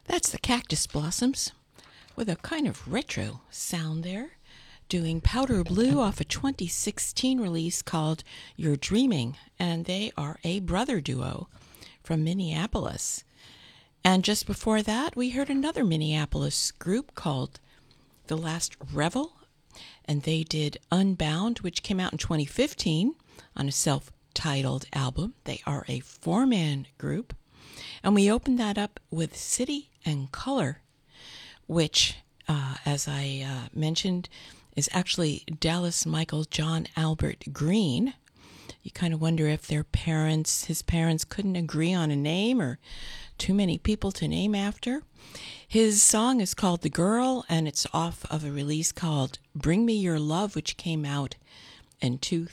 That's the Cactus Blossoms with a kind of retro sound there, doing Powder Blue off a 2016 release called You're Dreaming, and they are a brother duo from Minneapolis. And just before that, we heard another Minneapolis group called The Last Revel, and they did Unbound, which came out in 2015 on a self-titled album. They are a four-man group. And we opened that up with City and Color, which, as I mentioned, is actually Dallas Michael John Albert Green. You kind of wonder if his parents couldn't agree on a name or too many people to name after. His song is called The Girl, and it's off of a release called Bring Me Your Love, which came out in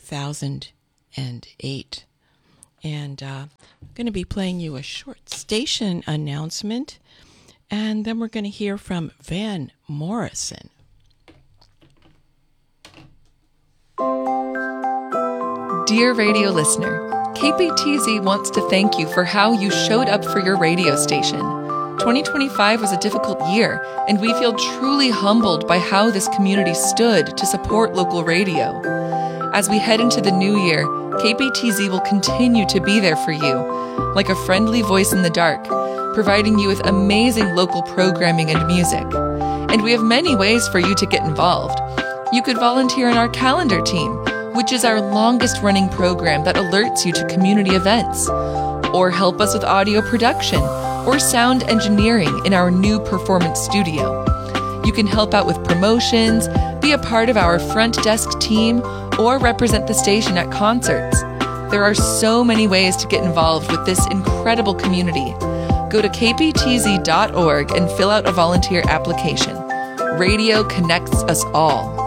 2008. And I'm going to be playing you a short station announcement, and then we're going to hear from Van Morrison. Dear radio listener, KPTZ wants to thank you for how you showed up for your radio station. 2025 was a difficult year, and we feel truly humbled by how this community stood to support local radio. As we head into the new year, KPTZ will continue to be there for you, like a friendly voice in the dark, providing you with amazing local programming and music. And we have many ways for you to get involved. You could volunteer in our calendar team, which is our longest-running program that alerts you to community events, or help us with audio production or sound engineering in our new performance studio. You can help out with promotions, be a part of our front desk team, or represent the station at concerts. There are so many ways to get involved with this incredible community. Go to kptz.org and fill out a volunteer application. Radio connects us all.